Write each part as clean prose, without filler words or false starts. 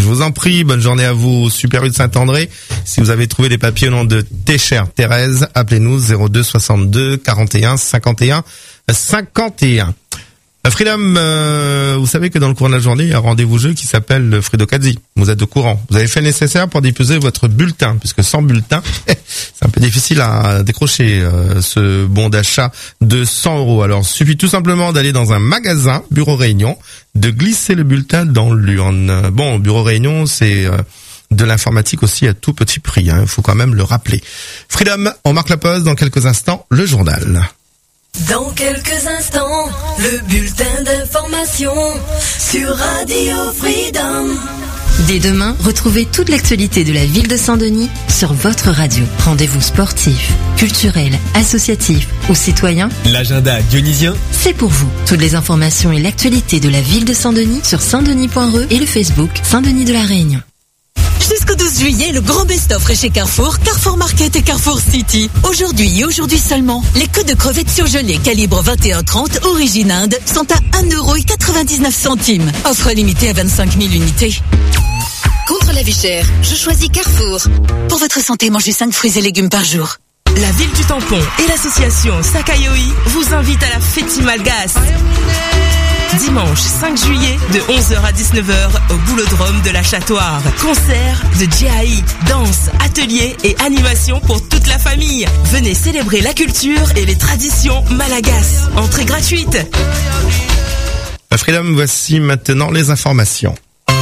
vous en prie, bonne journée à vous. Super rue de Saint-André. Si vous avez trouvé des papiers au nom de Téchère Thérèse, appelez-nous 02 62 41 51 51. Freedom, vous savez que dans le cours de la journée, il y a un rendez-vous jeu qui s'appelle le Frido-Kazi. Vous êtes au courant. Vous avez fait le nécessaire pour déposer votre bulletin, puisque sans bulletin, c'est un peu difficile à décrocher ce bon d'achat de 100 €. Alors, il suffit tout simplement d'aller dans un magasin, Bureau Réunion, de glisser le bulletin dans l'urne. Bon, Bureau Réunion, c'est de l'informatique aussi à tout petit prix. Il faut quand même le rappeler. Freedom, on marque la pause. Dans quelques instants, le journal. Dans quelques instants, le bulletin d'information sur Radio Freedom. Dès demain, retrouvez toute l'actualité de la ville de Saint-Denis sur votre radio. Rendez-vous sportif, culturel, associatif ou citoyen. L'agenda dionysien, c'est pour vous. Toutes les informations et l'actualité de la ville de Saint-Denis sur saintdenis.re et le Facebook Saint-Denis de la Réunion. Jusqu'au 12 juillet, le grand best-of est chez Carrefour, Carrefour Market et Carrefour City. Aujourd'hui et aujourd'hui seulement, les queues de crevettes surgelées calibre 21-30 origine Inde sont à 1,99 €. Offre limitée à 25 000 unités. Contre la vie chère, je choisis Carrefour. Pour votre santé, mangez 5 fruits et légumes par jour. La ville du tampon et l'association Sakayoi vous invitent à la Fête Malgache. Dimanche 5 juillet de 11h à 19h au Boulodrome de la Châtoire. Concert de djihai, danse, ateliers et animation pour toute la famille. Venez célébrer la culture et les traditions malagasy. Entrée gratuite. Freedom, voici maintenant les informations.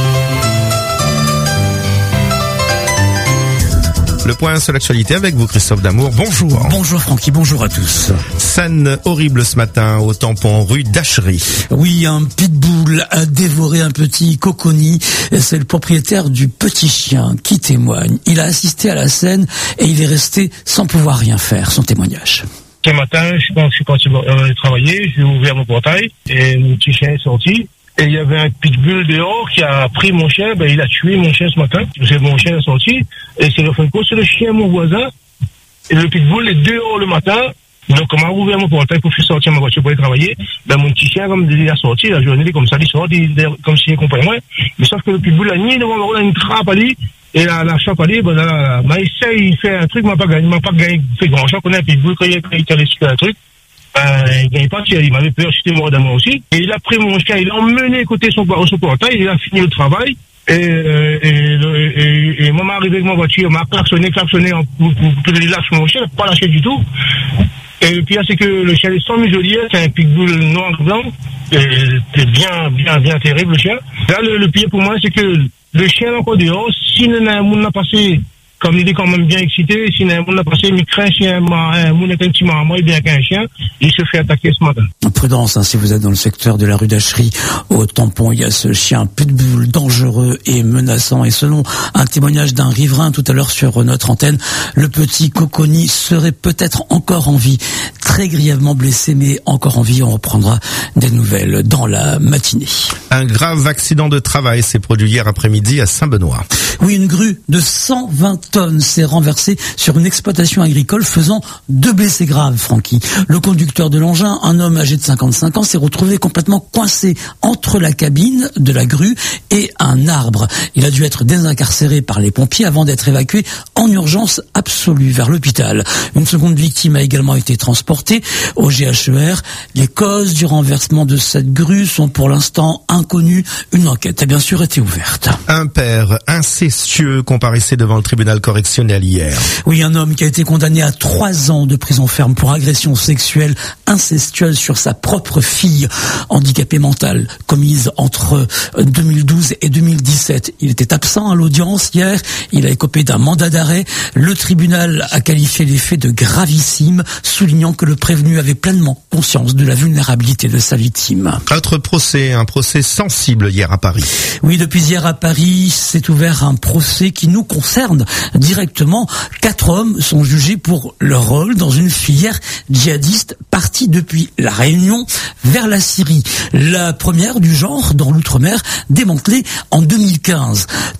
Le point sur l'actualité avec vous, Christophe Damour. Bonjour. Bonjour Francky, bonjour à tous. Scène horrible ce matin au tampon rue d'Achery. Oui, un pitbull a dévoré un petit coconi. C'est le propriétaire du petit chien qui témoigne. Il a assisté à la scène et il est resté sans pouvoir rien faire. Son témoignage. Ce matin, je suis parti travailler, j'ai ouvert mon portail et mon petit chien est sorti. Et il y avait un pitbull dehors qui a pris mon chien, il a tué mon chien ce matin. C'est mon chien est sorti, et c'est le le chien mon voisin. Et le pitbull est dehors le matin. Donc, on m'a ouvert mon portail pour faire sortir ma voiture pour aller travailler. Mon petit chien, comme il a sorti, la journée, comme ça, il sort, comme s'il accompagnait moi. Mais sauf que le pitbull a nié devant moi, il a une trappe à lui. Et la chape à lui, il fait un truc, il m'a pas gagné, fait grand chose, on a un pitbull, quand il a réussi un truc. Il n'est pas tiré, il m'avait peur, j'étais mort d'un moi aussi. Et il a pris mon chien, il l'a emmené côté son portail, il a fini le travail. Et moi, m'arrivé avec ma voiture, m'a klaxonné pour que je lâche mon chien, pas lâché du tout. Et puis là, c'est que le chien est sans muselier, c'est un pitbull noir-blanc. C'est bien terrible, le chien. Là, le pire pour moi, c'est que le chien est encore dehors, si un monde n'a passé, comme il est quand même bien excité, si un monde n'a passé, il craint si un monde est un petit marmot, et bien qu'un chien, il se fait attaquer ce matin. Prudence, si vous êtes dans le secteur de la rue d'Achery, au tampon, il y a ce chien pitbull dangereux et menaçant. Et selon un témoignage d'un riverain tout à l'heure sur notre antenne, le petit coconi serait peut-être encore en vie, très grièvement blessé, mais encore en vie. On reprendra des nouvelles dans la matinée. Un grave accident de travail s'est produit hier après-midi à Saint-Benoît. Oui, une grue de 120 tonnes s'est renversée sur une exploitation agricole, faisant 2 blessés graves, Francky. Le conducteur de l'engin, un homme âgé de 55 ans, s'est retrouvé complètement coincé entre la cabine de la grue et un arbre. Il a dû être désincarcéré par les pompiers avant d'être évacué en urgence absolue vers l'hôpital. Une seconde victime a également été transportée au GHER. Les causes du renversement de cette grue sont pour l'instant inconnues. Une enquête a bien sûr été ouverte. Un père incestueux comparaissait devant le tribunal correctionnel hier. Oui, un homme qui a été condamné à 3 ans de prison ferme pour agression sexuelle incestueuse sur sa propre fille handicapée mentale, commise entre 2012 et 2017. Il était absent à l'audience hier. Il a écopé d'un mandat d'arrêt. Le tribunal a qualifié les faits de gravissimes, soulignant que le prévenu avait pleinement conscience de la vulnérabilité de sa victime. Autre procès, un procès sensible hier à Paris. Oui, depuis hier à Paris, s'est ouvert un procès qui nous concerne directement. 4 hommes sont jugés pour leur rôle dans une filière djihadiste partie depuis la Réunion vers la Syrie. La première du genre dans l'outre-mer, démantelée en 2015.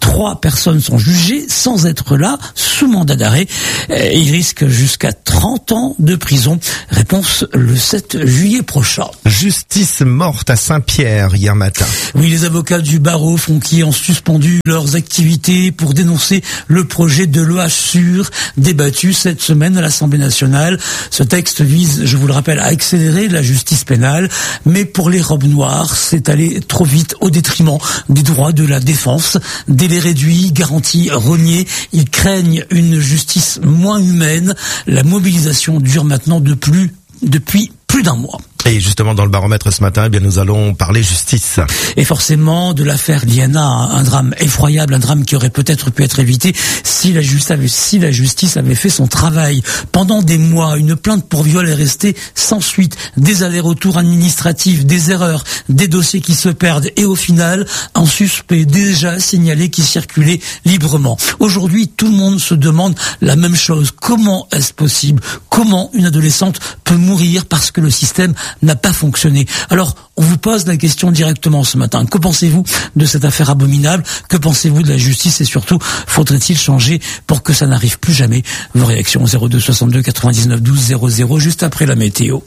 3 personnes sont jugées sans être là, sous mandat d'arrêt. Ils risquent jusqu'à 30 ans de prison. Réponse le 7 juillet prochain. Justice morte à Saint-Pierre hier matin. Oui, les avocats du barreau Fonquier ont suspendu leurs activités pour dénoncer le projet de loi SUR débattu cette semaine à l'Assemblée nationale. Ce texte vise, je vous le rappelle, à accélérer la justice pénale, mais pour les robes noires, c'est allé trop vite au détriment des droits de la défense. Délais réduits, garanties rognées, ils craignent une justice moins humaine. La mobilisation dure maintenant depuis plus d'un mois. Et justement, dans le baromètre ce matin, eh bien, nous allons parler justice. Et forcément, de l'affaire Liana, un drame effroyable, un drame qui aurait peut-être pu être évité si la justice avait fait son travail. Pendant des mois, une plainte pour viol est restée sans suite. Des allers-retours administratifs, des erreurs, des dossiers qui se perdent et au final, un suspect déjà signalé qui circulait librement. Aujourd'hui, tout le monde se demande la même chose. Comment est-ce possible? Comment une adolescente peut mourir parce que le système n'a pas fonctionné? Alors, on vous pose la question directement ce matin. Que pensez-vous de cette affaire abominable? Que pensez-vous de la justice? Et surtout, faudrait-il changer pour que ça n'arrive plus jamais? Vos réactions 02 62 99 12 00 juste après la météo.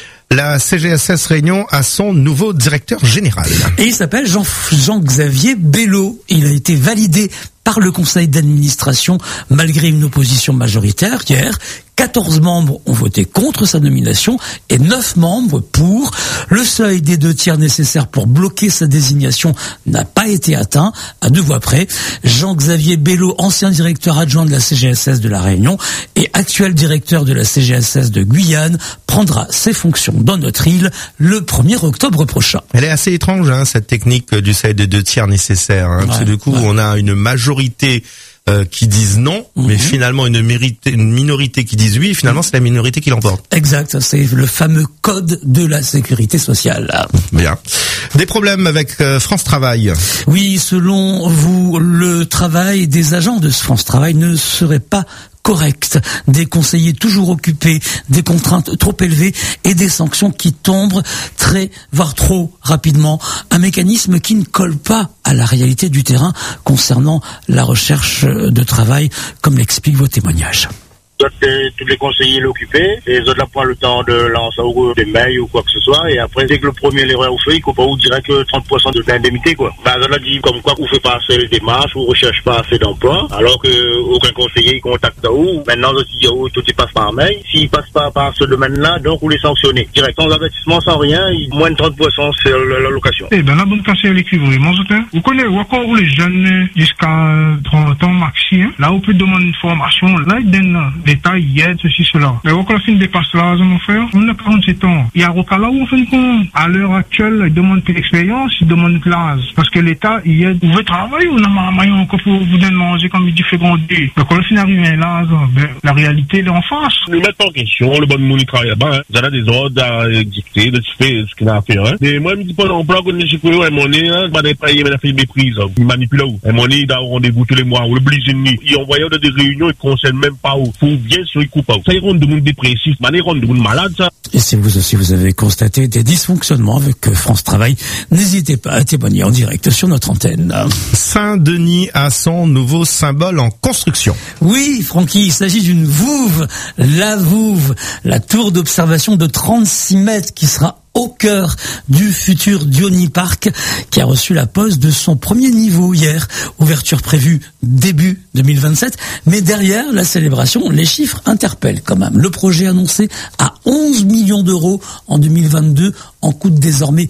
La CGSS Réunion a son nouveau directeur général. Et il s'appelle Jean-Xavier Bello. Il a été validé par le conseil d'administration malgré une opposition majoritaire hier. 14 membres ont voté contre sa nomination et 9 membres pour. Le seuil des 2/3 nécessaires pour bloquer sa désignation n'a pas été atteint, à 2 voix près. Jean-Xavier Bello, ancien directeur adjoint de la CGSS de la Réunion et actuel directeur de la CGSS de Guyane, prendra ses fonctions dans notre île le 1er octobre prochain. Elle est assez étrange, cette technique du seuil des 2/3 nécessaires, parce que du coup, on a une majorité qui disent non, mais finalement une minorité qui disent oui, et finalement c'est la minorité qui l'emporte. Exact, c'est le fameux code de la sécurité sociale. Bien. Des problèmes avec France Travail. Oui, selon vous, le travail des agents de France Travail ne serait pas correct, des conseillers toujours occupés, des contraintes trop élevées et des sanctions qui tombent voire trop rapidement. Un mécanisme qui ne colle pas à la réalité du terrain concernant la recherche de travail, comme l'expliquent vos témoignages. Tous les conseillers l'occupaient, et les autres là prennent le temps de lancer des mails ou quoi que ce soit, et après, dès que le premier l'erreur vous fait, il vous dirait que 30% de l'indemnité, quoi. Les autres là disent comme quoi vous faites pas assez de démarches, vous recherchez pas assez d'emploi, alors que aucun conseiller contacte vous. Maintenant, ils disent, tout y passe par mail. S'il passe pas par ce domaine-là, donc vous les sanctionnez. Direct, sans avertissement, sans rien, moins de 30% c'est l'allocation. Et dans la bonne conseil l'équilibre, vous connaissez encore les jeunes jusqu'à 30 ans maxi, là, on peut demander une formation, là, ils donnent l'État, il aide, ceci, cela. Mais quand on dépasse là, mon frère, on a 47 ans. Il y a là où on fait compte. À l'heure actuelle, il demande plus d'expérience, il demande plus l'âge. Parce que l'État, il aide. Vous voulez travailler, on a marre encore pour vous donner manger comme il dit fait grandir. Mais quand on arrive à l'âge, la réalité, elle est en face. Nous mettons en question, le bon monde travaille là-bas, vous avez des ordres à dicter, de faire ce qu'il a à faire, Mais moi, je me dis pas l'emploi, quand je suis pour eux, mon nez, je vais pas y faire une méprise, il manipule où. Mon nez, il a un rendez-vous tous les mois, ou le blisini. Il envoie des réunions, il concerne même pas où. Bien sûr, il coupe. Ça, il rend de monde dépressif, il rend de monde malade, ça. Et si vous aussi, vous avez constaté des dysfonctionnements avec France Travail, n'hésitez pas à témoigner en direct sur notre antenne. Saint-Denis a son nouveau symbole en construction. Oui, Francky, il s'agit d'une VOUV, la VOUV, la tour d'observation de 36 mètres qui sera au cœur du futur Diony Park, qui a reçu la pose de son premier niveau hier. Ouverture prévue début 2027. Mais derrière la célébration, les chiffres interpellent quand même. Le projet annoncé à 11 millions d'euros en 2022 en coûte désormais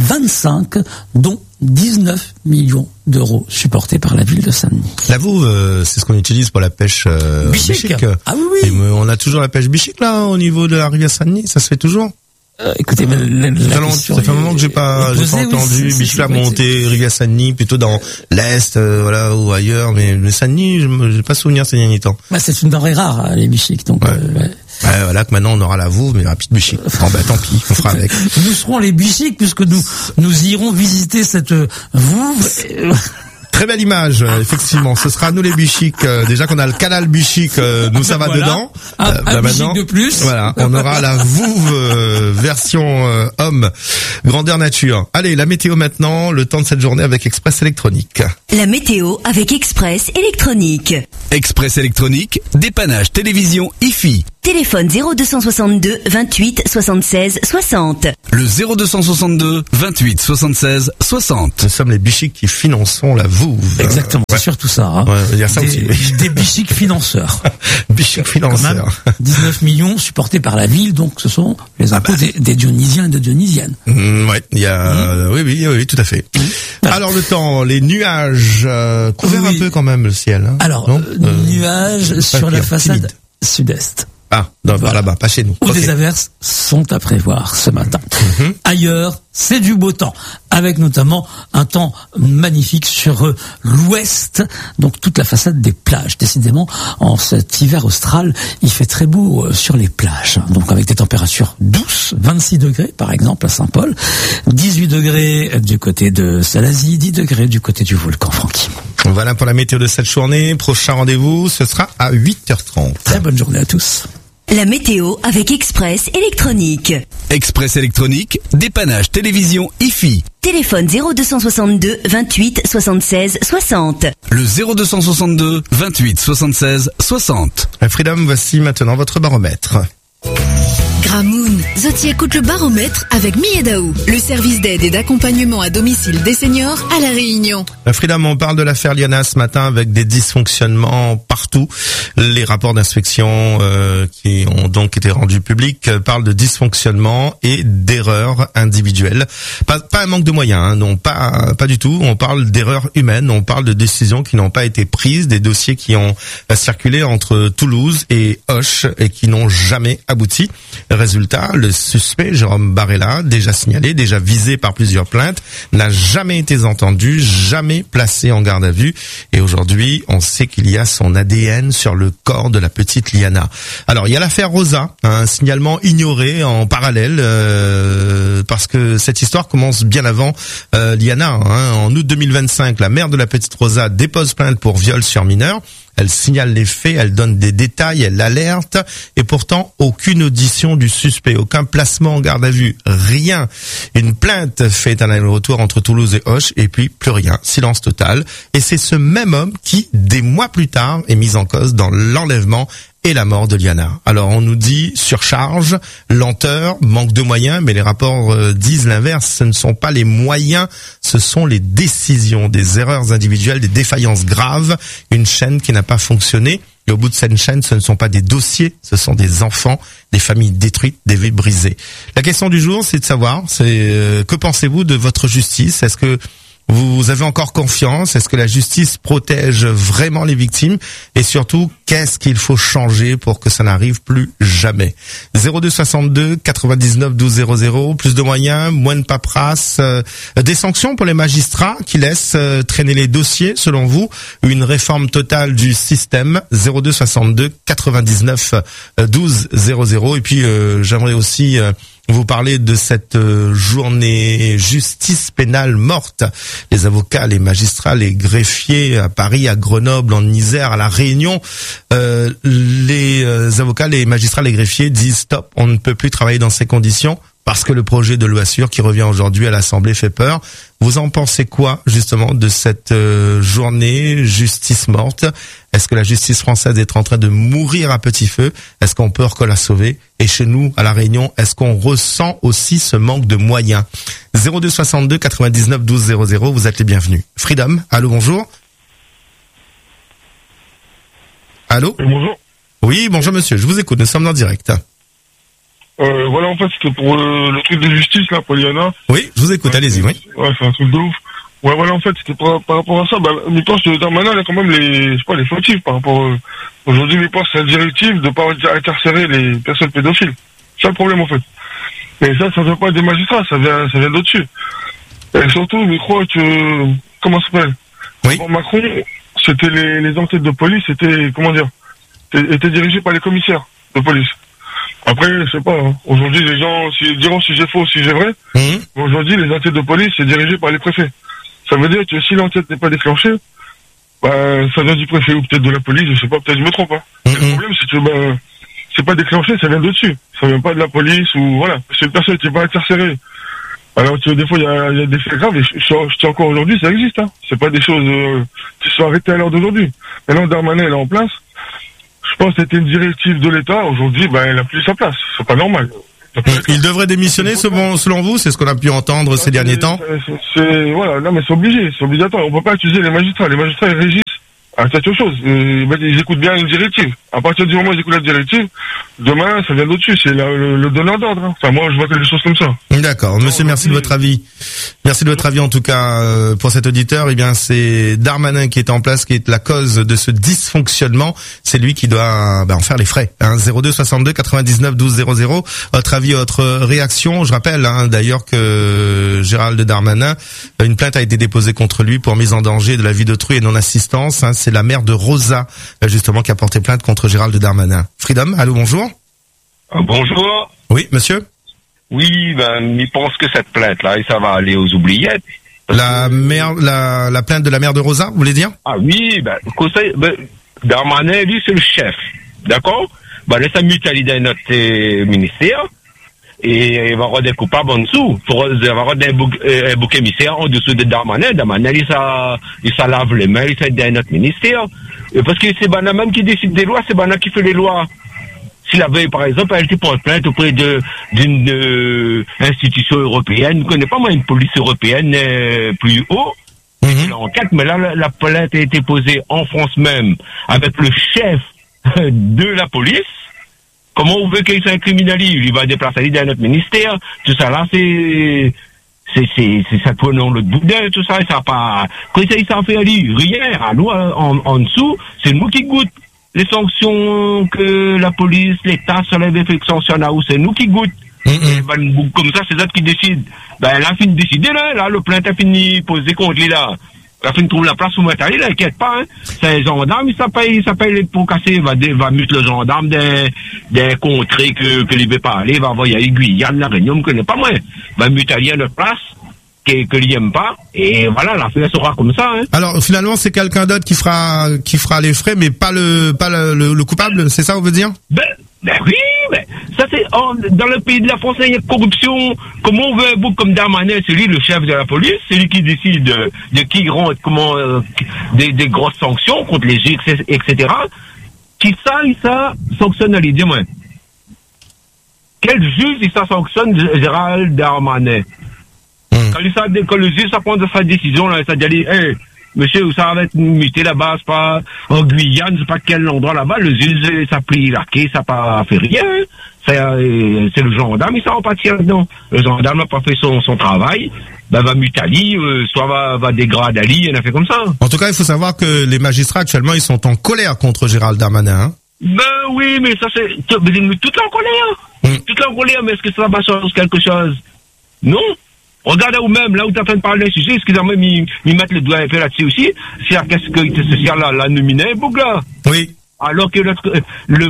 25, dont 19 millions d'euros supportés par la ville de Saint-Denis. La VOUV, c'est ce qu'on utilise pour la pêche bichique. Ah oui. Et on a toujours la pêche bichique là au niveau de la rivière Saint-Denis, ça se fait toujours. Écoutez, ça fait un moment que j'ai pas entendu bichique la montée rivière Saint-Denis, plutôt dans l'est, ou ailleurs, mais le Saint-Denis, j'ai pas souvenir ces derniers temps. C'est une denrée rare, les bichiques, donc. Voilà que maintenant on aura la VOUV, mais rapide bichique. Tant pis, on fera avec. Nous serons les bichiques puisque nous irons visiter cette VOUV. Très belle image, effectivement. Ce sera nous les bichiques. Déjà qu'on a le canal bichique, nous ça va dedans. Un bichique de plus. Voilà, on aura la Vouve version homme, grandeur nature. Allez, la météo maintenant, le temps de cette journée avec Express Électronique. La météo avec Express Électronique. Express Électronique, dépannage télévision IFI. Téléphone 0262 28 76 60. Le 0262 28 76 60. Nous sommes les bichiques qui finançons la Vouve. Exactement, c'est surtout ça. Hein. Ouais, il y a ça aussi. Des bichiques financeurs. Bichiques financeurs. 19 millions supportés par la ville, donc ce sont les impôts des Dionysiens et de Dionysiennes. Ouais, il y a, oui, tout à fait. Alors le temps, les nuages, couverts un peu quand même le ciel. Hein. Alors, nuages sur la façade timide. sud-est. Ah, non, voilà. Là-bas, pas chez nous. Où des averses sont à prévoir ce matin. Ailleurs, c'est du beau temps, avec notamment un temps magnifique sur l'ouest, donc toute la façade des plages. Décidément, en cet hiver austral, il fait très beau sur les plages, donc avec des températures douces, 26 degrés par exemple à Saint-Paul, 18 degrés du côté de Salazie, 10 degrés du côté du volcan Francky. Voilà pour la météo de cette journée. Prochain rendez-vous, ce sera à 8h30. Très bonne journée à tous. La météo avec Express Électronique. Express Électronique, dépannage télévision IFI. Téléphone 0262 28 76 60. Le 0262 28 76 60. Freedom, voici maintenant votre baromètre. Gramoun, Zoti écoute le baromètre avec Miyedaou, le service d'aide et d'accompagnement à domicile des seniors à La Réunion. Freedom, on parle de l'affaire Liana ce matin avec des dysfonctionnements partout. Les rapports d'inspection qui ont donc été rendus publics parlent de dysfonctionnements et d'erreurs individuelles. Pas un manque de moyens, hein, non, pas du tout. On parle d'erreurs humaines, on parle de décisions qui n'ont pas été prises, des dossiers qui ont circulé entre Toulouse et Auch et qui n'ont jamais abouti. Résultat, le suspect, Jérôme Barella, déjà signalé, déjà visé par plusieurs plaintes, n'a jamais été entendu, jamais placé en garde à vue. Et aujourd'hui, on sait qu'il y a son ADN sur le corps de la petite Liana. Alors, il y a l'affaire Rosa, un signalement ignoré en parallèle, parce que cette histoire commence bien avant Liana. Hein. En août 2025, la mère de la petite Rosa dépose plainte pour viol sur mineur. Elle signale les faits, elle donne des détails, elle alerte, et pourtant aucune audition du suspect, aucun placement en garde à vue, rien. Une plainte fait un aller-retour entre Toulouse et Auch, et puis plus rien, silence total. Et c'est ce même homme qui, des mois plus tard, est mis en cause dans l'enlèvement et la mort de Liana. Alors on nous dit surcharge, lenteur, manque de moyens, mais les rapports disent l'inverse. Ce ne sont pas les moyens, ce sont les décisions, des erreurs individuelles, des défaillances graves, une chaîne qui n'a pas fonctionné. Et au bout de cette chaîne, ce ne sont pas des dossiers, ce sont des enfants, des familles détruites, des vies brisées. La question du jour, c'est de savoir, que pensez-vous de votre justice ? Est-ce que vous avez encore confiance? Est-ce que la justice protège vraiment les victimes? Et surtout, qu'est-ce qu'il faut changer pour que ça n'arrive plus jamais? 0262 99 12 00, plus de moyens, moins de paperasse, des sanctions pour les magistrats qui laissent traîner les dossiers, selon vous, une réforme totale du système. 0262 99 12 00. Et puis, j'aimerais aussi vous parlez de cette journée justice pénale morte. Les avocats, les magistrats, les greffiers à Paris, à Grenoble, en Isère, à La Réunion, les avocats, les magistrats, les greffiers disent stop, on ne peut plus travailler dans ces conditions parce que le projet de loi sûre qui revient aujourd'hui à l'Assemblée fait peur. Vous en pensez quoi, justement, de cette journée justice morte? Est-ce que la justice française est en train de mourir à petit feu? Est-ce qu'on peut encore la sauver? Et chez nous, à La Réunion, est-ce qu'on ressent aussi ce manque de moyens? 0262 99 12 00, vous êtes les bienvenus. Freedom, allô, bonjour. Allô? Bonjour. Oui, bonjour monsieur, je vous écoute, nous sommes en direct. Voilà, en fait, c'était pour le truc de justice, là, pour Liana. Oui, je vous écoute, allez-y, oui. Ouais, c'est un truc de ouf. Ouais, voilà, en fait, c'était par rapport à ça. Mais pense que Darmanin, il a quand même les fautifs par rapport, aujourd'hui, il pense que c'est une directive de pas incarcérer les personnes pédophiles. C'est ça le problème, en fait. Et ça vient pas des magistrats, ça vient d'au-dessus. Et surtout, je crois que, comment ça s'appelle? Oui. Pour Macron, c'était les enquêtes de police, étaient dirigées par les commissaires de police. Après, je sais pas, hein. Aujourd'hui, les gens diront si j'ai faux ou si j'ai vrai. Mais aujourd'hui, les enquêtes de police, c'est dirigé par les préfets. Ça veut dire que si l'enquête n'est pas déclenchée, ça vient du préfet ou peut-être de la police, je sais pas, peut-être je me trompe, hein. Le problème, c'est que, c'est pas déclenché, ça vient de-dessus. Ça vient pas de la police ou, voilà. C'est une personne qui est pas incarcérée. Alors que des fois, il y a des faits graves, et je tiens encore aujourd'hui, ça existe, hein. C'est pas des choses, qui sont arrêtées à l'heure d'aujourd'hui. Maintenant, Darmanin, elle est en place. Je pense que c'était une directive de l'État. Aujourd'hui, elle a plus sa place. C'est pas normal. Il devrait démissionner selon vous, c'est ce qu'on a pu entendre ces derniers temps. Voilà, non mais c'est obligé, c'est obligatoire. On peut pas accuser les magistrats. Les magistrats ils régissent à quelque chose. Ils écoutent bien une directive. À partir du moment où ils écoutent la directive, demain ça vient d'au-dessus, c'est le donneur d'ordre. Hein. Enfin moi je vois que les choses comme ça. D'accord, monsieur, merci de votre avis. Merci de votre avis en tout cas pour cet auditeur. Eh bien c'est Darmanin qui est en place, qui est la cause de ce dysfonctionnement. C'est lui qui doit en faire les frais. 02 62 99 12 00. Votre avis, votre réaction. Je rappelle d'ailleurs que Gérald Darmanin, une plainte a été déposée contre lui pour mise en danger de la vie d'autrui et non-assistance. C'est la mère de Rosa justement qui a porté plainte contre Gérald Darmanin. Freedom, allô, bonjour. Bonjour. Oui, monsieur. Oui, il pense que cette plainte-là, ça va aller aux oubliettes. La plainte de la mère de Rosa, vous voulez dire? Ah oui, Darmanin, lui, c'est le chef. D'accord? Laisse mutualiser dans notre ministère. Et il va avoir des coupables en dessous. Il va avoir des boucs émissaires en dessous de Darmanin. Darmanin, il ça lave les mains, il fait dans notre ministère. Parce que c'est Banana même qui décide des lois, c'est Banana qui fait les lois. S'il avait, par exemple, elle porte plainte auprès d'une institution européenne, je ne connais pas moi une police européenne plus haut, l'enquête, mais là, la plainte a été posée en France même, avec le chef de la police. Comment on veut qu'il s'incriminalise? Il va déplacer dans notre ministère, tout ça là, c'est ça tourne dans le boudin, tout ça, et ça pas, quand ça fait aller, rien, à nous, en dessous, c'est nous qui goûtons les sanctions que la police, l'État se lève et fait sanctionner, c'est nous qui goûtons. Comme ça, c'est eux qui décident. Elle a fini de décider, là, le plainte a fini, posé contre lui, là. Il a fini de trouver la place où mettre aller, là, inquiète pas, hein. C'est les gendarmes, ça paye pour casser, va muter le gendarme des contrées que il veut pas aller, va envoyer à Guyane, la Réunion, me connaît pas moi. Va muter aller à notre place, que il aime pas, et voilà, l'affaire sera comme ça, hein. Alors, finalement, c'est quelqu'un d'autre qui fera les frais, mais pas le coupable, c'est ça, on veut dire? Oui, mais ça c'est dans le pays de la France, il y a corruption. Comment on veut un bouc comme Darmanin, c'est lui le chef de la police, c'est lui qui décide de qui rentre, des grosses sanctions contre les juges, etc. Qui ça sanctionne les dis-moi. Quel juge ça sanctionne Gérald Darmanin? Quand le juge ça prend sa décision là, ça dit monsieur, ça va être muté là-bas, c'est pas en Guyane, c'est pas quel endroit là-bas, le juge, ça plie la quai, ça pas fait rien, c'est le gendarme, il s'en va partir là-dedans. Le gendarme n'a pas fait son travail, va mutali, soit va dégrader Ali, il en a fait comme ça. En tout cas, il faut savoir que les magistrats actuellement, ils sont en colère contre Gérald Darmanin, oui, mais ça c'est, toute la colère. Toute la colère, mais est-ce que ça va changer quelque chose? Non. Regarde vous-même, là où tu es en train de parler d'un sujet, excusez-moi, m'y mettre le doigt un peu là-dessus aussi, c'est la sécurité sociale, la nominée, là. Oui. Alors que le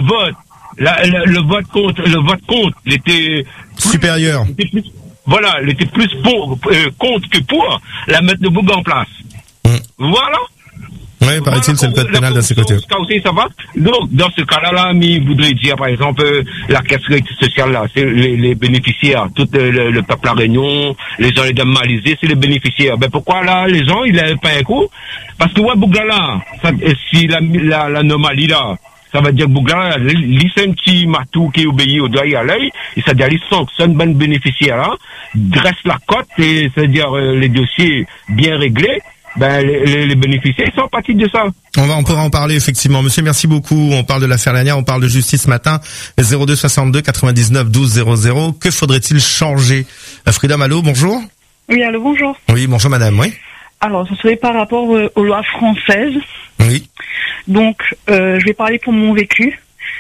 vote contre, il était supérieur. Il était plus contre que pour la mettre de Bouga en place. Voilà. Oui, paraît-il, c'est le code pénal de la sécurité. Ça va. Donc, dans ce cas-là, il voudrait dire, par exemple, la sécurité sociale, là, c'est les bénéficiaires, tout le peuple à Réunion, les gens, les dames malisés, c'est les bénéficiaires. Pourquoi, là, les gens, ils n'avaient pas un coup? Parce que, Bougala, si l'anomalie, là, ça veut dire Bougala, c'est un petit matou qui obéit au doigt et à l'œil, et ça veut dire, ils sanctionnent ben bénéficiaire, là, dresse la cote, et c'est-à-dire, les dossiers bien réglés. Les bénéficiaires sont partis de ça. On pourra en parler effectivement. Monsieur, merci beaucoup. On parle de l'affaire Lania, on parle de justice ce matin. 02 62 99 12 00. Que faudrait-il changer? Freedom, allô, bonjour. Oui, allô, bonjour. Oui, bonjour madame, oui. Alors, ce serait par rapport aux lois françaises. Oui. Donc, je vais parler pour mon vécu.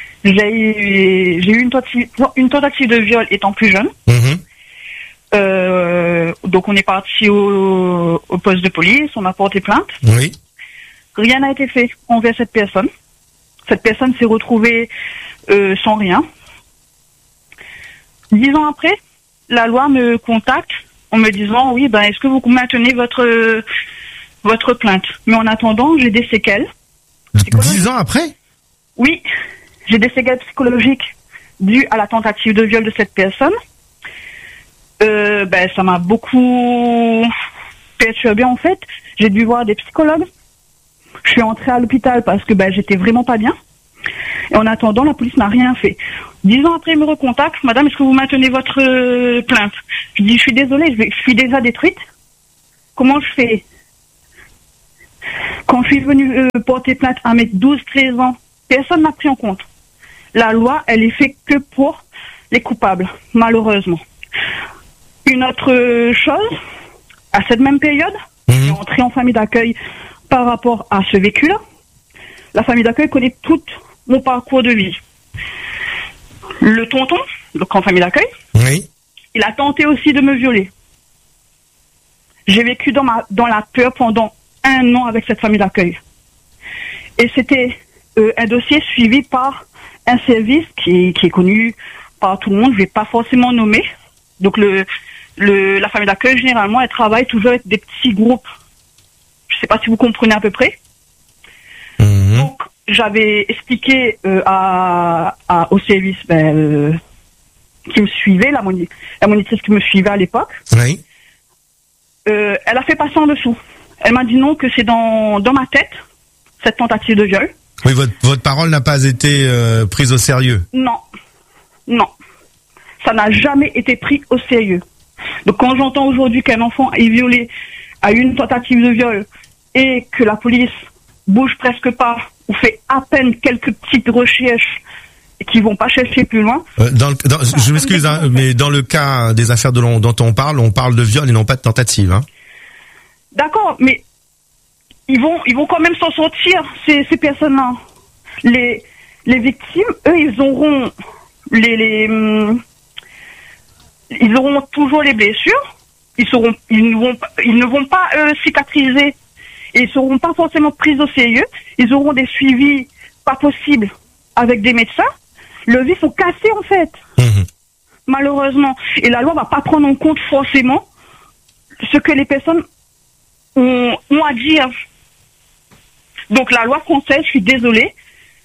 J'ai eu une tentative de viol étant plus jeune. Donc on est parti au poste de police, on a porté plainte. Oui. Rien n'a été fait envers cette personne. Cette personne s'est retrouvée sans rien. 10 ans après, la loi me contacte en me disant oui, est-ce que vous maintenez votre plainte? Mais en attendant, j'ai des séquelles. 10 ans après? Oui, j'ai des séquelles psychologiques dues à la tentative de viol de cette personne. Ça m'a beaucoup perturbée en fait. J'ai dû voir des psychologues. Je suis entrée à l'hôpital parce que j'étais vraiment pas bien. Et en attendant, la police n'a rien fait. 10 ans après, ils me recontactent. Madame, est-ce que vous maintenez votre plainte? Je dis, je suis désolée, je suis déjà détruite. Comment je fais? Quand je suis venue porter plainte à mes 12-13 ans, personne n'a pris en compte. La loi, elle est faite que pour les coupables, malheureusement. Une autre chose, à cette même période, je suis entrée en famille d'accueil par rapport à ce vécu-là. La famille d'accueil connaît tout mon parcours de vie. Le tonton, donc en famille d'accueil, il a tenté aussi de me violer. J'ai vécu dans la peur pendant 1 an avec cette famille d'accueil. Et c'était un dossier suivi par un service qui est connu par tout le monde, je ne vais pas forcément nommer. Donc la famille d'accueil, généralement, elle travaille toujours avec des petits groupes. Je ne sais pas si vous comprenez à peu près. Donc, j'avais expliqué au service qui me suivait, la monitrice qui me suivait à l'époque. Oui. Elle a fait passer en dessous. Elle m'a dit non, que c'est dans ma tête, cette tentative de viol. Oui, votre parole n'a pas été prise au sérieux. Non. Ça n'a jamais été pris au sérieux. Donc quand j'entends aujourd'hui qu'un enfant est violé, a eu une tentative de viol, et que la police bouge presque pas, ou fait à peine quelques petites recherches, et qui vont pas chercher plus loin. Je m'excuse, mais dans le cas des affaires dont on parle de viol et non pas de tentative. D'accord, mais ils vont quand même s'en sortir, ces personnes-là. Les victimes, eux, ils auront ils auront toujours les blessures. Ils ne vont pas cicatriser. Et ils seront pas forcément pris au sérieux. Ils auront des suivis pas possibles avec des médecins. Le vies sont cassés en fait. Malheureusement. Et la loi va pas prendre en compte forcément ce que les personnes ont à dire. Donc la loi française, je suis désolée,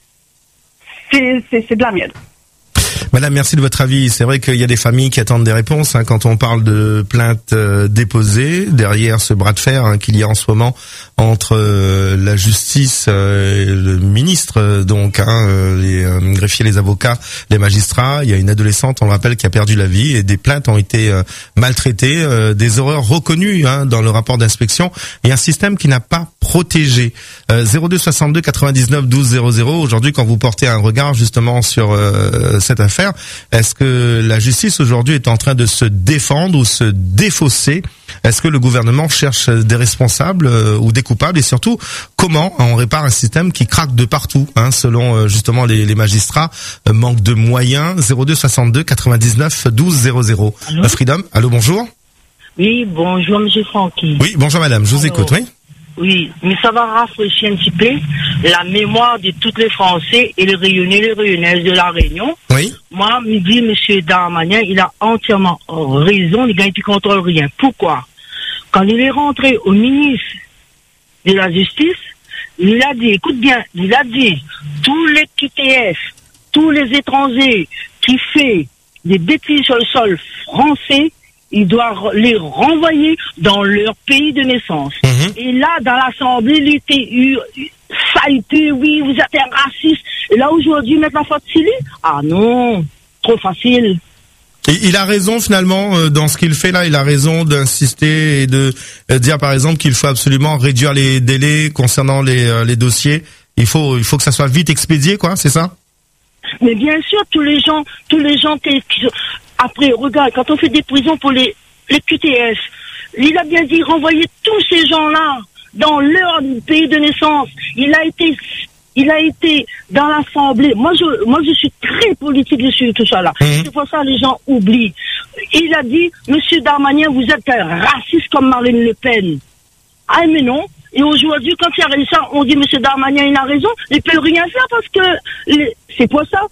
c'est de la merde. Madame, merci de votre avis. C'est vrai qu'il y a des familles qui attendent des réponses quand on parle de plaintes déposées. Derrière ce bras de fer qu'il y a en ce moment entre la justice et le ministre, donc les greffiers, les avocats, les magistrats. Il y a une adolescente, on le rappelle, qui a perdu la vie et des plaintes ont été maltraitées, des erreurs reconnues dans le rapport d'inspection et un système qui n'a pas protégé. 02 62 99 12 00. Aujourd'hui, quand vous portez un regard justement sur cette affaire, est-ce que la justice aujourd'hui est en train de se défendre ou se défausser? Est-ce que le gouvernement cherche des responsables ou des coupables? Et surtout, comment on répare un système qui craque de partout, selon justement les magistrats, manque de moyens? 02 62 99 12 00. Freedom, allô, bonjour. Oui, bonjour monsieur Francky. Oui, bonjour madame, je vous écoute, oui. Oui, mais ça va rafraîchir un petit peu la mémoire de tous les Français et les Réunionnaises de la Réunion. Oui. Moi, me dit monsieur Darmanin, il a entièrement raison, il gagne plus contrôle rien. Pourquoi? Quand il est rentré au ministre de la Justice, il a dit, écoute bien, il a dit, tous les QTF, tous les étrangers qui font des bêtises sur le sol français, il doit les renvoyer dans leur pays de naissance. Et là, dans l'Assemblée, ça a été, oui, vous êtes un raciste. Et là, aujourd'hui, mettre la faute sur lui? Ah non, trop facile. Et il a raison finalement dans ce qu'il fait là, il a raison d'insister et de dire par exemple qu'il faut absolument réduire les délais concernant les dossiers. Il faut que ça soit vite expédié, quoi, c'est ça? Mais bien sûr, tous les gens qui après, regarde, quand on fait des prisons pour les QTF, il a bien dit renvoyer tous ces gens-là dans leur pays de naissance. Il a été dans l'Assemblée. Moi, je suis très politique sur tout ça là. C'est pour ça que les gens oublient. Il a dit, monsieur Darmanin, vous êtes un raciste comme Marine Le Pen. Ah, mais non. Et aujourd'hui, quand il y a ça, on dit monsieur Darmanin, il a raison. Il peut rien faire parce que C'est pour ça,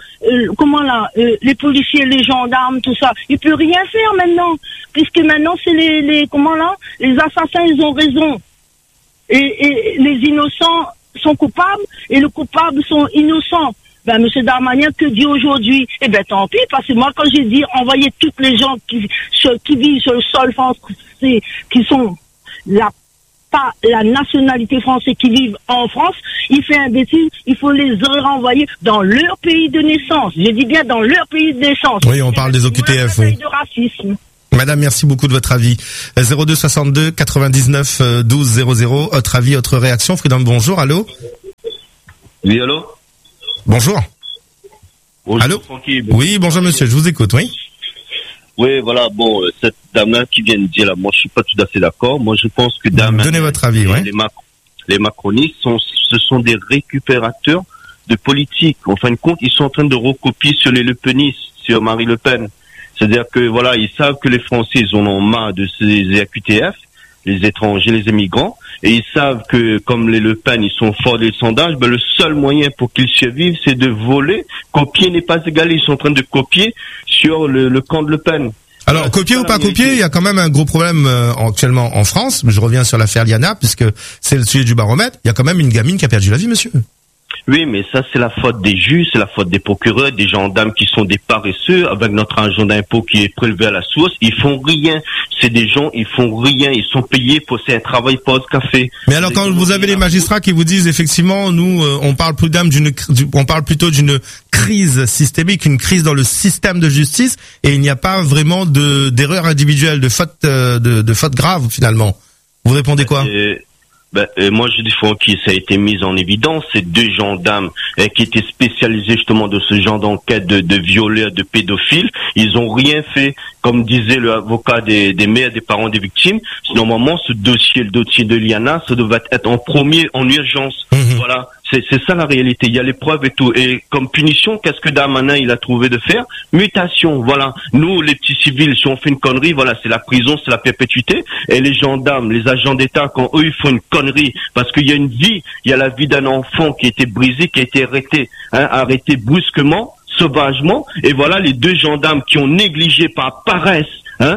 les policiers, les gendarmes, tout ça, ils peuvent rien faire maintenant, puisque maintenant c'est les assassins, ils ont raison. Et les innocents sont coupables, et les coupables sont innocents. Ben, monsieur Darmanin, que dit aujourd'hui? Eh ben, tant pis, parce que moi, quand j'ai dit envoyer toutes les gens qui vivent sur le sol français, qui sont pas la nationalité française, qui vivent en France, il fait un bêtise, il faut les renvoyer dans leur pays de naissance. Je dis bien dans leur pays de naissance. Oui, on parle des OQTF, oui. De racisme. Madame, merci beaucoup de votre avis. 02 62 99 12 00. Votre avis, votre réaction. Freedom, bonjour. Allô? Oui, allô? Bonjour. Bonjour. Allô? Francky. Oui, bonjour monsieur, je vous écoute, oui. Oui, voilà, bon, cette dame-là qui vient de dire là, moi je suis pas tout à fait d'accord. Moi je pense que donnez votre avis, oui. Les macronistes ce sont des récupérateurs de politique. En fin de compte, ils sont en train de recopier sur les Le Penistes, sur Marie Le Pen. C'est-à-dire que voilà, ils savent que les Français ils en ont marre de ces AQTF, les étrangers, les immigrants, et ils savent que comme les Le Pen, ils sont forts des sondages, ben le seul moyen pour qu'ils survivent, c'est de voler. Copier n'est pas égal, ils sont en train de copier sur le camp de Le Pen. Alors, copier ou pas copier, il y a quand même un gros problème actuellement en France. Je reviens sur l'affaire Liana, puisque c'est le sujet du baromètre. Il y a quand même une gamine qui a perdu la vie, monsieur. Oui, mais ça, c'est la faute des juges, c'est la faute des procureurs, des gendarmes qui sont des paresseux, avec notre argent d'impôt qui est prélevé à la source. Ils font rien. C'est des gens, ils font rien. Ils sont payés pour faire un travail pause café. Mais alors, quand vous avez les magistrats qui vous disent, effectivement, nous, on parle plutôt d'une crise systémique, une crise dans le système de justice, et il n'y a pas vraiment d'erreur individuelle, de faute grave, finalement. Vous répondez quoi? Moi, je dis Francky, ça a été mis en évidence. Ces deux gendarmes qui étaient spécialisés justement de ce genre d'enquête de violeurs, de pédophiles, ils ont rien fait. Comme disait l'avocat des mères, des parents des victimes, normalement, le dossier de Liana, ça devait être en premier, en urgence. Voilà. C'est ça la réalité. Il y a les preuves et tout. Et comme punition, qu'est-ce que Darmanin il a trouvé de faire? Mutation. Voilà. Nous, les petits civils, si on fait une connerie, voilà, c'est la prison, c'est la perpétuité. Et les gendarmes, les agents d'État, quand eux ils font une connerie, parce qu'il y a une vie, il y a la vie d'un enfant qui a été brisée, qui a été arrêté brusquement, sauvagement. Et voilà, les deux gendarmes qui ont négligé par paresse,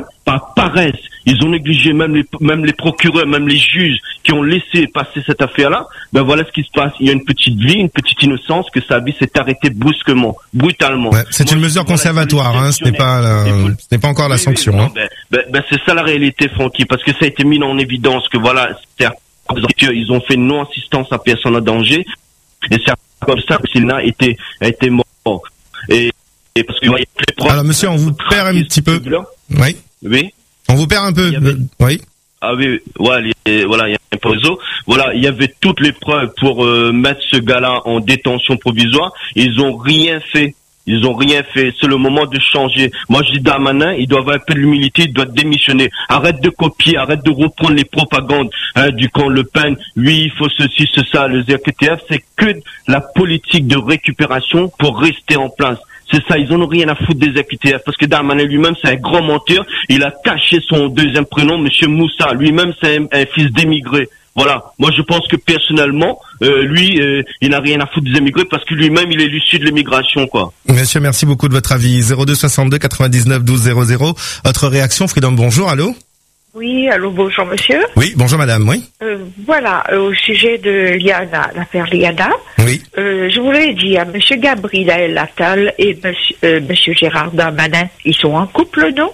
ils ont négligé même les procureurs, même les juges qui ont laissé passer cette affaire-là. Ben voilà ce qui se passe. Il y a une petite vie, une petite innocence, que sa vie s'est arrêtée brusquement, brutalement. Ouais, c'est une mesure conservatoire, ce n'est pas encore la sanction. C'est ça la réalité, Francky, parce que ça a été mis en évidence que voilà, ils ont fait non-assistance à personne en danger, et c'est comme ça que Silna a été mort. Et parce que alors monsieur, on vous perd un petit peu. Oui. Oui. On vous perd un peu. Oui. Ah oui, voilà, il y a un peu réseau. Voilà, il y avait toutes les preuves pour mettre ce gars-là en détention provisoire. Ils ont rien fait. C'est le moment de changer. Moi, je dis Darmanin, il doit avoir un peu d'humilité, il doit démissionner. Arrête de copier, arrête de reprendre les propagandes du camp Le Pen. Oui, il faut ceci, ça. Le ZQTF, c'est que la politique de récupération pour rester en place. C'est ça, ils en ont rien à foutre des AQTF, parce que Darmanin lui-même, c'est un grand menteur. Il a caché son deuxième prénom, Monsieur Moussa. Lui-même, c'est un fils d'émigré. Voilà. Moi, je pense que personnellement, lui, il n'a rien à foutre des émigrés, parce que lui-même, il est issu de l'immigration, quoi. Monsieur, merci beaucoup de votre avis. 02 62 99 12 00. Votre réaction, Freedom, bonjour, allô? Oui, allô, bonjour monsieur. Oui, bonjour madame, oui. Voilà, au sujet de Liana, l'affaire Liana. Oui. Je voulais dire, monsieur Gabriel Attal et monsieur Gérard Darmanin, ils sont en couple, non?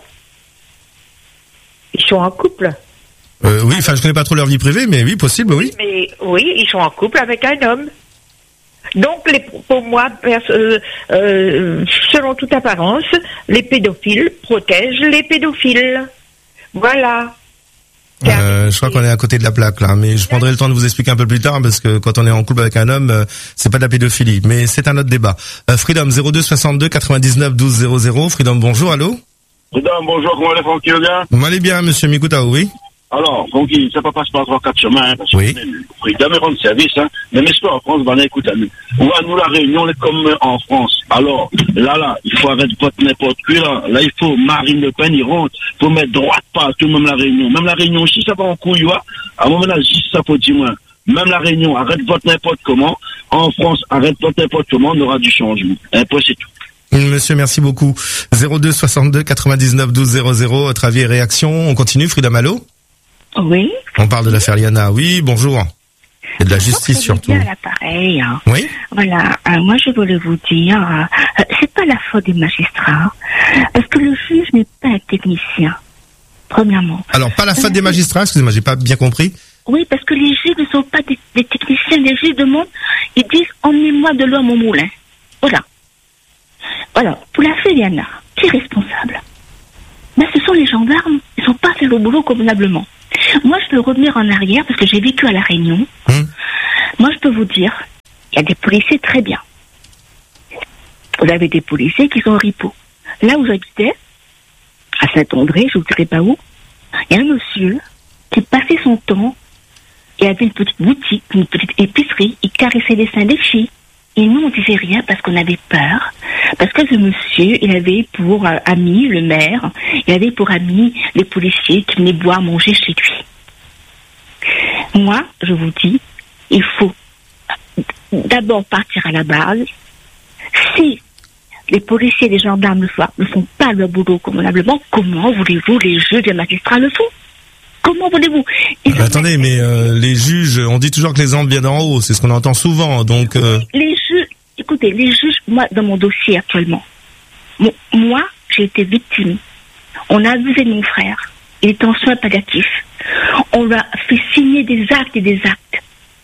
Ils sont en couple? Oui, enfin, je connais pas trop leur vie privée, mais oui, possible, oui. Mais oui, ils sont en couple avec un homme. Donc, pour moi, selon toute apparence, les pédophiles protègent les pédophiles. Voilà. Je crois qu'on est à côté de la plaque là, mais je prendrai le temps de vous expliquer un peu plus tard, parce que quand on est en couple avec un homme, c'est pas de la pédophilie, mais c'est un autre débat. Freedom 02 62 99 12 00. Freedom, bonjour, allô? Freedom, bonjour, comment allez Francky, le gars? Vous allez bien, monsieur Mikoutao, oui? Alors, Francky, ça peut passer par 3-4 chemins, parce que Freedom est rendre service, mais pas en France, écoute, nous, la Réunion, on est comme en France. Alors, là, il faut arrêter de voter n'importe qui, là, il faut Marine Le Pen, il rentre, faut mettre droite partout, même la Réunion, si ça va en couille, à un moment là, si ça faut dire, même la Réunion, arrête de voter n'importe comment, en France, arrête pas n'importe comment, on aura du changement. Un point, c'est tout. Monsieur, merci beaucoup. 02 62 99 12 00, votre avis et réaction. On continue, Frida Malo? Oui. On parle de l'affaire Liana. Oui, bonjour. Et de la justice surtout. Bien l'appareil. Oui. Voilà. Moi, je voulais vous dire, c'est pas la faute des magistrats, parce que le juge n'est pas un technicien. Premièrement. Alors, pas la faute des magistrats, excusez-moi, j'ai pas bien compris. Oui, parce que les juges ne sont pas des techniciens. Les juges demandent, ils disent, emmenez-moi de l'homme au moulin. Voilà. Voilà. Pour l'affaire Liana, qui est responsable? Ben, ce sont les gendarmes. Ils n'ont pas fait le boulot convenablement. Moi, je peux revenir en arrière parce que j'ai vécu à La Réunion. Moi, je peux vous dire, il y a des policiers très bien. Vous avez des policiers qui sont au RIPO. Là où j'habitais, à Saint-André, je ne vous dirai pas où, il y a un monsieur qui passait son temps, il avait une petite boutique, une petite épicerie, il caressait les seins des filles. Et nous, on disait rien parce qu'on avait peur. Parce que ce monsieur, il avait pour ami le maire, il avait pour ami les policiers qui venaient boire, manger chez lui. Moi, je vous dis, il faut d'abord partir à la base. Si les policiers et les gendarmes ne font pas leur boulot convenablement, comment voulez-vous les juges et les magistrats le font? Comment voulez-vous? Attendez, mais les juges, on dit toujours que les anges viennent d'en haut, c'est ce qu'on entend souvent, donc... Les juges, écoutez, les juges, moi, dans mon dossier actuellement, moi, j'ai été victime. On a abusé de mon frère, il était en soins palliatifs. On lui a fait signer des actes et des actes.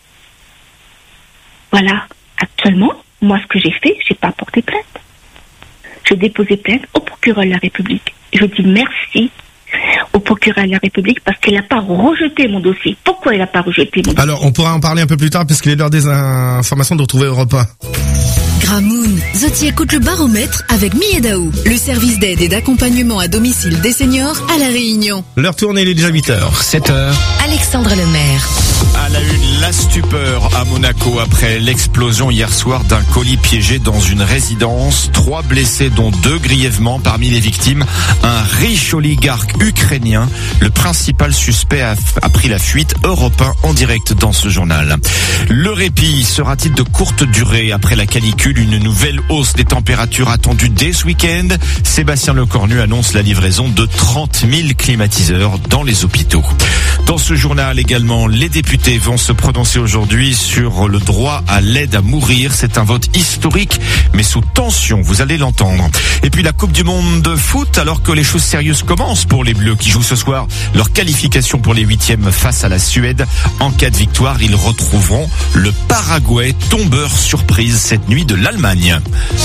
Voilà, actuellement, moi, ce que j'ai fait, j'ai pas porté plainte. J'ai déposé plainte au procureur de la République. Je dis merci au procureur de la République parce qu'il n'a pas rejeté mon dossier. Pourquoi il n'a pas rejeté mon dossier? Alors, on pourra en parler un peu plus tard puisqu'il est l'heure des informations de retrouver Europe 1. Gramoun, Zoti écoute le baromètre avec Miedaou, le service d'aide et d'accompagnement à domicile des seniors à La Réunion. L'heure tourne, il est déjà 8h. 7h. Alexandre Lemaire. À la une, la stupeur à Monaco après l'explosion hier soir d'un colis piégé dans une résidence. 3 blessés dont 2 grièvement. Parmi les victimes, un riche oligarque ukrainien. Le principal suspect a pris la fuite. Europe 1 en direct dans ce journal. Le répit sera-t-il de courte durée après la canicule? Une nouvelle hausse des températures attendue dès ce week-end. Sébastien Lecornu annonce la livraison de 30 000 climatiseurs dans les hôpitaux. Dans ce journal également, les députés vont se prononcer aujourd'hui sur le droit à l'aide à mourir. C'est un vote historique, mais sous tension, vous allez l'entendre. Et puis la Coupe du Monde de foot, alors que les choses sérieuses commencent pour les Bleus qui jouent ce soir leur qualification pour les 8e face à la Suède. En cas de victoire, ils retrouveront le Paraguay, tombeur surprise cette nuit de l'Allemagne.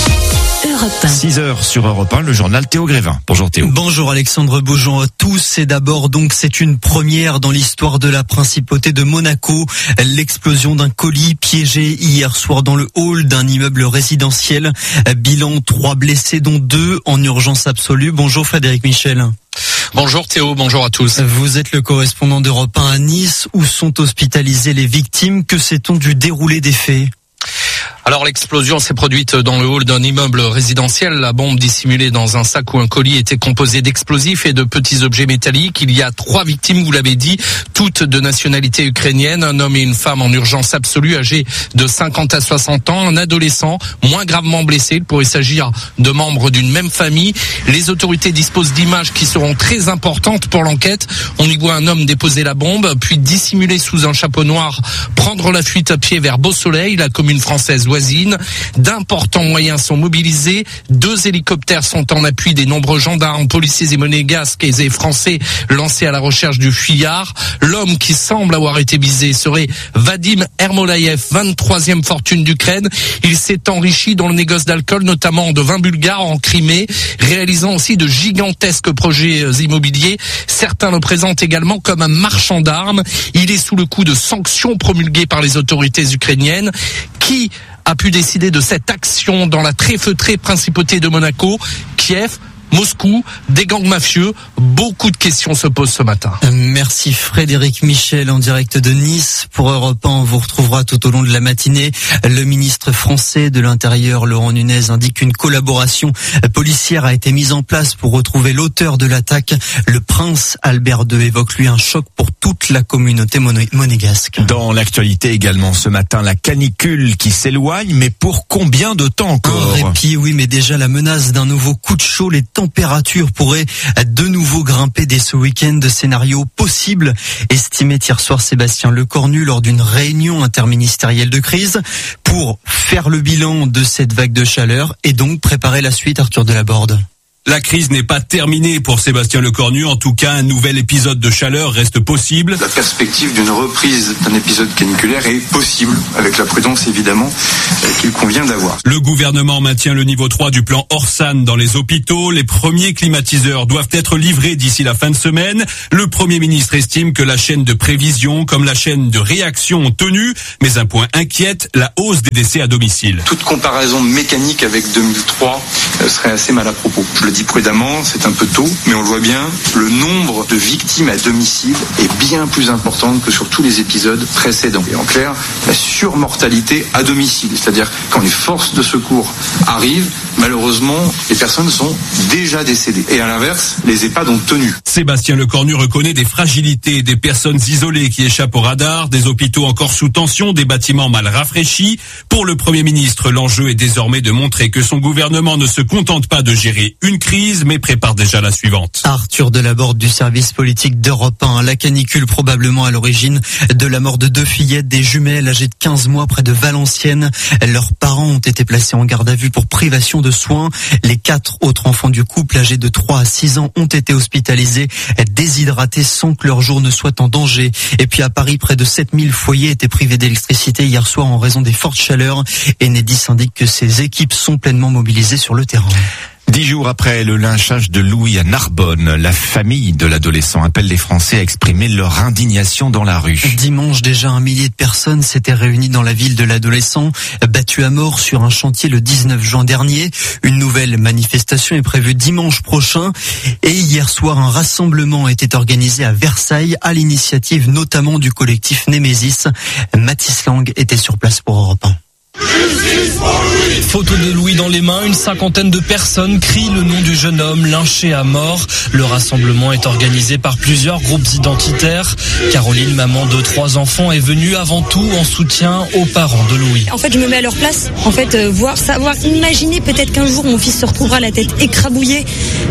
6h sur Europe 1, le journal Théo Grévin. Bonjour Théo. Bonjour Alexandre, bonjour à tous. Et d'abord, donc, c'est une première dans l'histoire de la principauté de Monaco. L'explosion d'un colis piégé hier soir dans le hall d'un immeuble résidentiel. Bilan 3 blessés, dont 2 en urgence absolue. Bonjour Frédéric Michel. Bonjour Théo, bonjour à tous. Vous êtes le correspondant d'Europe 1 à Nice. Où sont hospitalisées les victimes? Que sait-on du déroulé des faits? Alors l'explosion s'est produite dans le hall d'un immeuble résidentiel. La bombe dissimulée dans un sac ou un colis était composée d'explosifs et de petits objets métalliques. Il y a 3 victimes, vous l'avez dit, toutes de nationalité ukrainienne. Un homme et une femme en urgence absolue, âgés de 50 à 60 ans. Un adolescent moins gravement blessé. Il pourrait s'agir de membres d'une même famille. Les autorités disposent d'images qui seront très importantes pour l'enquête. On y voit un homme déposer la bombe, puis dissimulé sous un chapeau noir, prendre la fuite à pied vers Beau-Soleil, la commune française voisine. D'importants moyens sont mobilisés. 2 hélicoptères sont en appui des nombreux gendarmes, policiers et monégasques et français lancés à la recherche du fuyard. L'homme qui semble avoir été visé serait Vadim Ermolaev, 23e fortune d'Ukraine. Il s'est enrichi dans le négoce d'alcool, notamment de vin bulgare en Crimée, réalisant aussi de gigantesques projets immobiliers. Certains le présentent également comme un marchand d'armes. Il est sous le coup de sanctions promulguées par les autorités ukrainiennes. Qui a pu décider de cette action dans la très feutrée principauté de Monaco? Kiev, Moscou, des gangs mafieux. Beaucoup de questions se posent ce matin. Merci Frédéric Michel en direct de Nice. Pour Europe 1, on vous retrouvera tout au long de la matinée. Le ministre français de l'Intérieur, Laurent Nunez, indique qu'une collaboration policière a été mise en place pour retrouver l'auteur de l'attaque. Le prince Albert II évoque lui un choc pour toute la communauté monégasque. Dans l'actualité également ce matin, la canicule qui s'éloigne, mais pour combien de temps encore? Un répit, oui, mais déjà la menace d'un nouveau coup de chaud. Les températures pourraient de nouveau grimper dès ce week-end. Scénario possible, estimé hier soir Sébastien Lecornu lors d'une réunion interministérielle de crise pour faire le bilan de cette vague de chaleur et donc préparer la suite. Arthur Delaborde. La crise n'est pas terminée pour Sébastien Lecornu. En tout cas, un nouvel épisode de chaleur reste possible. La perspective d'une reprise d'un épisode caniculaire est possible, avec la prudence évidemment qu'il convient d'avoir. Le gouvernement maintient le niveau 3 du plan Orsan dans les hôpitaux. Les premiers climatiseurs doivent être livrés d'ici la fin de semaine. Le Premier ministre estime que la chaîne de prévision comme la chaîne de réaction ont tenu, mais un point inquiète, la hausse des décès à domicile. Toute comparaison mécanique avec 2003 serait assez mal à propos. Je le dis prudemment, c'est un peu tôt, mais on le voit bien, le nombre de victimes à domicile est bien plus important que sur tous les épisodes précédents. Et en clair, la surmortalité à domicile, c'est-à-dire quand les forces de secours arrivent, malheureusement, les personnes sont déjà décédées. Et à l'inverse, les EHPAD ont tenu. Sébastien Lecornu reconnaît des fragilités, des personnes isolées qui échappent au radar, des hôpitaux encore sous tension, des bâtiments mal rafraîchis. Pour le Premier ministre, l'enjeu est désormais de montrer que son gouvernement ne se contente pas de gérer une crise, mais prépare déjà la suivante. Arthur Delaborde du service politique d'Europe 1. La canicule probablement à l'origine de la mort de 2 fillettes, des jumelles âgées de 15 mois près de Valenciennes. Leurs parents ont été placés en garde à vue pour privation de soins. Les 4 autres enfants du couple âgés de 3 à 6 ans ont été hospitalisés, déshydratés sans que leur jour ne soit en danger. Et puis à Paris, près de 7000 foyers étaient privés d'électricité hier soir en raison des fortes chaleurs. Enedis indique que ses équipes sont pleinement mobilisées sur le terrain. 10 jours après le lynchage de Louis à Narbonne, la famille de l'adolescent appelle les Français à exprimer leur indignation dans la rue. Dimanche, déjà 1 millier de personnes s'étaient réunies dans la ville de l'adolescent, battu à mort sur un chantier le 19 juin dernier. Une nouvelle manifestation est prévue dimanche prochain. Et hier soir, un rassemblement était organisé à Versailles, à l'initiative notamment du collectif Némésis. Mathis Lang était sur place pour Europe 1. Photo de Louis dans les mains, une 50aine de personnes crient le nom du jeune homme lynché à mort. Le rassemblement est organisé par plusieurs groupes identitaires. Caroline, maman de 3 enfants, est venue avant tout en soutien aux parents de Louis. En fait, je me mets à leur place. En fait, imaginer peut-être qu'un jour mon fils se retrouvera la tête écrabouillée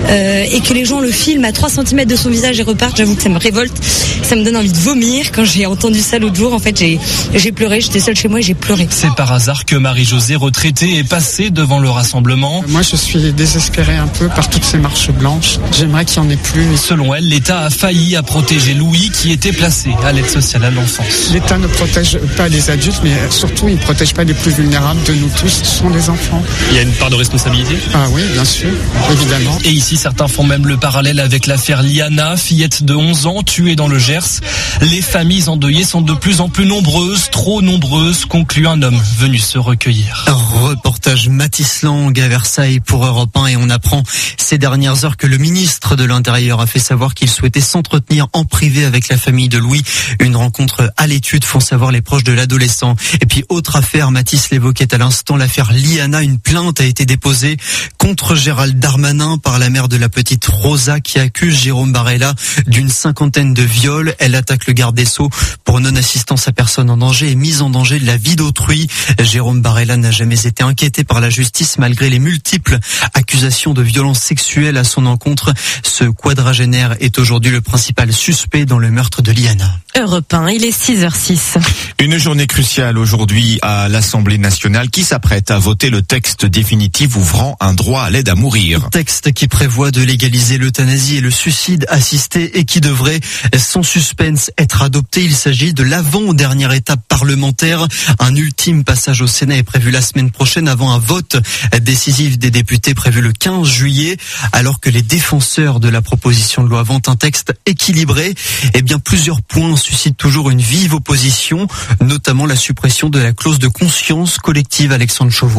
et que les gens le filment à 3 cm de son visage et repartent. J'avoue que ça me révolte. Ça me donne envie de vomir. Quand j'ai entendu ça l'autre jour, en fait, j'ai pleuré. J'étais seule chez moi et j'ai pleuré. C'est par hasard que Marie-Josée, retraitée, est passée devant le rassemblement. Moi, je suis désespérée un peu par toutes ces marches blanches. J'aimerais qu'il n'y en ait plus. Selon elle, l'État a failli à protéger Louis, qui était placé à l'aide sociale à l'enfance. L'État ne protège pas les adultes, mais surtout, il ne protège pas les plus vulnérables de nous tous. Ce sont les enfants. Il y a une part de responsabilité ? Ah oui, bien sûr, évidemment. Et ici, certains font même le parallèle avec l'affaire Liana, fillette de 11 ans, tuée dans le Gers. Les familles endeuillées sont de plus en plus nombreuses, trop nombreuses, conclut un homme venu se recueillir. Reportage Mathis Lang à Versailles pour Europe 1 et on apprend ces dernières heures que le ministre de l'Intérieur a fait savoir qu'il souhaitait s'entretenir en privé avec la famille de Louis. Une rencontre à l'étude, font savoir les proches de l'adolescent. Et puis autre affaire, Mathis l'évoquait à l'instant, l'affaire Liana. Une plainte a été déposée contre Gérald Darmanin par la mère de la petite Rosa qui accuse Jérôme Barella d'une 50aine de viols. Elle attaque le garde des Sceaux pour non-assistance à personne en danger et mise en danger de la vie d'autrui. Jérôme Barella n'a jamais été inquiété par la justice malgré les multiples accusations de violences sexuelles à son encontre. Ce quadragénaire est aujourd'hui le principal suspect dans le meurtre de Liana. Europe 1, il est 6h06. Une journée cruciale aujourd'hui à l'Assemblée nationale qui s'apprête à voter le texte définitif ouvrant un droit à l'aide à mourir. Texte qui prévoit de légaliser l'euthanasie et le suicide assisté et qui devrait sans suspense être adopté. Il s'agit de l'avant-dernière étape parlementaire. Un ultime passage au Sénat est prévu la semaine prochaine avant un vote décisif des députés prévu le 15 juillet. Alors que les défenseurs de la proposition de loi vantent un texte équilibré, eh bien plusieurs points suscitent toujours une vive opposition, notamment la suppression de la clause de conscience collective. Alexandre Chauveau.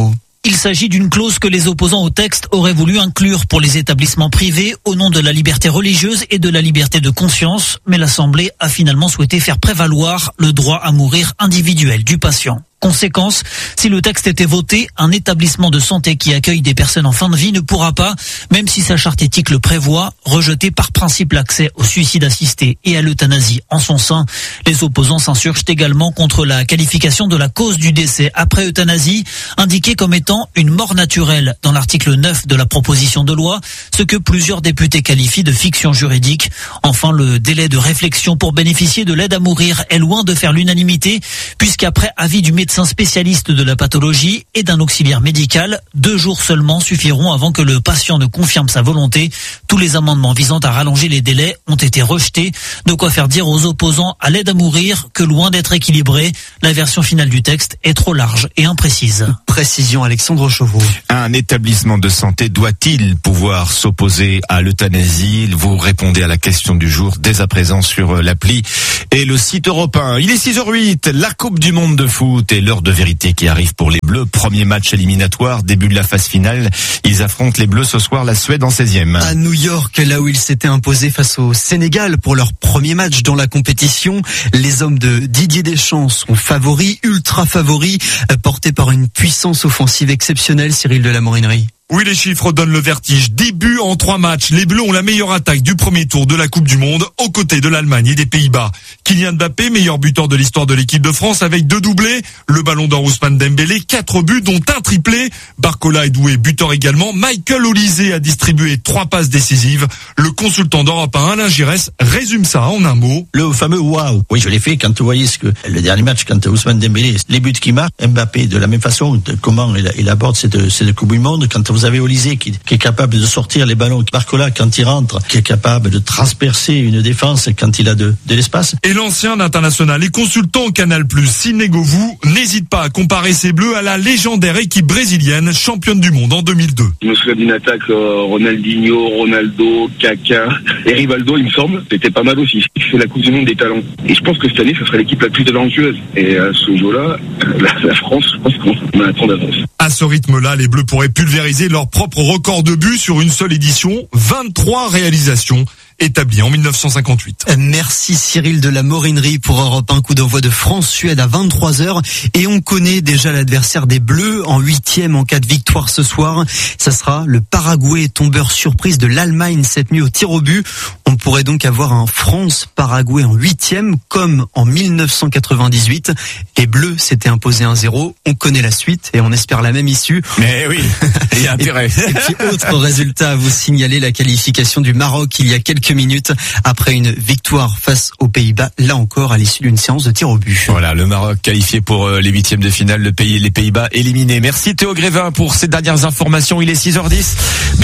Il s'agit d'une clause que les opposants au texte auraient voulu inclure pour les établissements privés au nom de la liberté religieuse et de la liberté de conscience, mais l'Assemblée a finalement souhaité faire prévaloir le droit à mourir individuel du patient. Conséquence, si le texte était voté, un établissement de santé qui accueille des personnes en fin de vie ne pourra pas, même si sa charte éthique le prévoit, rejeter par principe l'accès au suicide assisté et à l'euthanasie en son sein. Les opposants s'insurgent également contre la qualification de la cause du décès après euthanasie, indiquée comme étant une mort naturelle dans l'article 9 de la proposition de loi, ce que plusieurs députés qualifient de fiction juridique. Enfin, le délai de réflexion pour bénéficier de l'aide à mourir est loin de faire l'unanimité, puisqu'après avis du médecin spécialiste de la pathologie et d'un auxiliaire médical, 2 jours seulement suffiront avant que le patient ne confirme sa volonté. Tous les amendements visant à rallonger les délais ont été rejetés. De quoi faire dire aux opposants à l'aide à mourir que loin d'être équilibrée, la version finale du texte est trop large et imprécise. Précision Alexandre Chauveau. Un établissement de santé doit-il pouvoir s'opposer à l'euthanasie? Vous répondez à la question du jour dès à présent sur l'appli et le site européen. Il est 6h08, la Coupe du Monde de foot et l'heure de vérité qui arrive pour les Bleus. Premier match éliminatoire, début de la phase finale. Ils affrontent les Bleus ce soir, la Suède en 16e. À New York, là où ils s'étaient imposés face au Sénégal pour leur premier match dans la compétition, les hommes de Didier Deschamps sont favoris, ultra favoris, portés par une puissance offensive exceptionnelle, Cyril de la Morinerie. Oui, les chiffres donnent le vertige. 10 buts en 3 matchs. Les Bleus ont la meilleure attaque du premier tour de la Coupe du Monde, aux côtés de l'Allemagne et des Pays-Bas. Kylian Mbappé, meilleur buteur de l'histoire de l'équipe de France, avec 2 doublés. Le Ballon d'Or Ousmane Dembélé, 4 buts, dont un triplé. Barcola est doué, buteur également. Michael Olise a distribué 3 passes décisives. Le consultant d'Europe 1, Alain Giresse, résume ça en un mot. Le fameux waouh. Oui, je l'ai fait quand vous voyez le dernier match, quand Ousmane Dembélé, les buts qu'il marque, Mbappé, de la même façon, comment il aborde cette Coupe du Monde, quand vous avez Olise qui est capable de sortir les ballons, Barcola quand il rentre, qui est capable de transpercer une défense quand il a de l'espace. Et l'ancien international et consultant Canal+, Sidney Govou, n'hésite pas à comparer ses Bleus à la légendaire équipe brésilienne championne du monde en 2002. Je me souviens d'une attaque Ronaldinho, Ronaldo, Kaká et Rivaldo, il me semble. C'était pas mal aussi. C'est la Coupe du Monde des talents. Et je pense que cette année, ce sera l'équipe la plus talentueuse. Et à ce jeu-là, la France, je pense qu'on a un temps d'avance. À ce rythme-là, les Bleus pourraient pulvériser leur propre record de buts sur une seule édition, 23 réalisations établies en 1958. Merci Cyril de la Morinerie pour Europe 1, coup d'envoi de France-Suède à 23h. Et on connaît déjà l'adversaire des Bleus en 8e en cas de victoire ce soir. Ça sera le Paraguay, tombeur surprise de l'Allemagne cette nuit au tir au but. On pourrait donc avoir un France-Paraguay en 8e comme en 1998. Les Bleus s'étaient imposés 1-0. On connaît la suite et on espère la même issue. Mais oui, il y a intérêt. Et puis autre résultat à vous signaler, la qualification du Maroc il y a quelques minutes après une victoire face aux Pays-Bas, là encore à l'issue d'une séance de tir au but. Voilà, le Maroc qualifié pour les 8e de finale, les Pays-Bas éliminés. Merci Théo Grévin pour ces dernières informations. Il est 6h10.